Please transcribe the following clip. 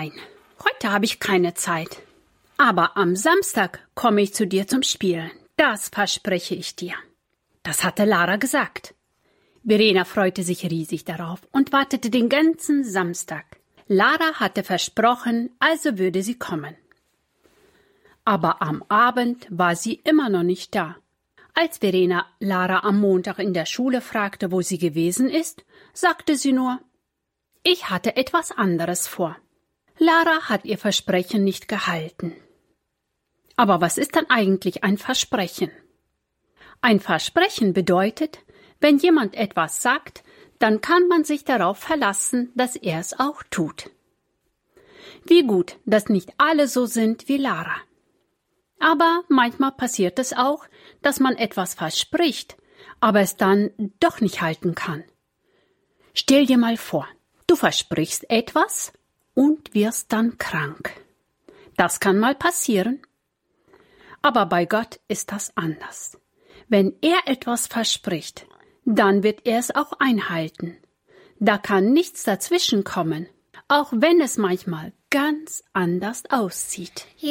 Nein, heute habe ich keine Zeit. Aber am Samstag komme ich zu dir zum Spielen. Das verspreche ich dir. Das hatte Lara gesagt. Verena freute sich riesig darauf und wartete den ganzen Samstag. Lara hatte versprochen, also würde sie kommen. Aber am Abend war sie immer noch nicht da. Als Verena Lara am Montag in der Schule fragte, wo sie gewesen ist, sagte sie nur: Ich hatte etwas anderes vor. Lara hat ihr Versprechen nicht gehalten. Aber was ist dann eigentlich ein Versprechen? Ein Versprechen bedeutet, wenn jemand etwas sagt, dann kann man sich darauf verlassen, dass er es auch tut. Wie gut, dass nicht alle so sind wie Lara. Aber manchmal passiert es auch, dass man etwas verspricht, aber es dann doch nicht halten kann. Stell dir mal vor, du versprichst etwas und wirst dann krank. Das kann mal passieren. Aber bei Gott ist das anders. Wenn er etwas verspricht, dann wird er es auch einhalten. Da kann nichts dazwischen kommen, auch wenn es manchmal ganz anders aussieht.